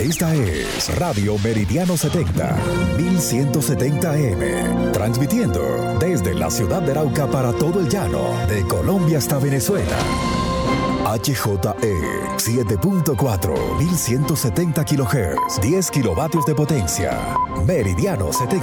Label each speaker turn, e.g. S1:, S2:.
S1: Esta es Radio Meridiano 70, 1170M, transmitiendo desde la ciudad de Arauca para todo el llano, de Colombia hasta Venezuela. HJE 7.4, 1170 kHz, 10 kilovatios de potencia. Meridiano 70.